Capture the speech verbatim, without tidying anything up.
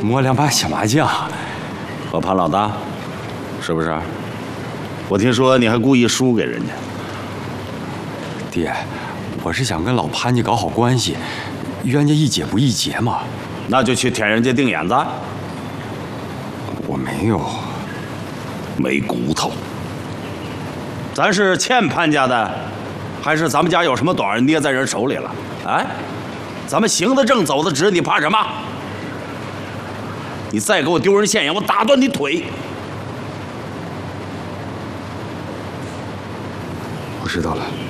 摸两把小麻将， 和潘老大，是不是？我听说你还故意输给人家。 爹，我是想跟老潘家搞好关系，冤家宜解不宜结嘛。 那就去舔人家腚眼子。 我没有， 没骨头。咱是欠潘家的，还是咱们家有什么短儿捏在人手里了？哎，咱们行得正，走得直，你怕什么？你再给我丢人现眼，我打断你腿！ 我知道了。